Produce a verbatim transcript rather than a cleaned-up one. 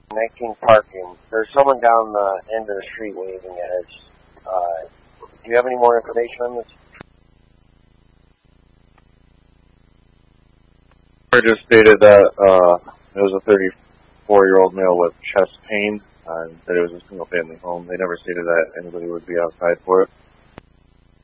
nineteen parking. There's someone down the end of the street waving at us. Uh, do you have any more information on this? I just stated that uh, it was a thirty-four-year-old male with chest pain, uh, and that it was a single-family home. They never stated that anybody would be outside for it.